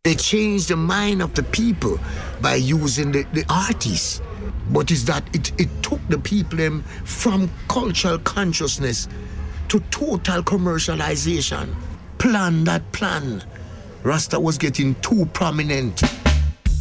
They changed the mind of the people by using the artists. But is that it took the people them from cultural consciousness to total commercialization. Plan that plan. Rasta was getting too prominent.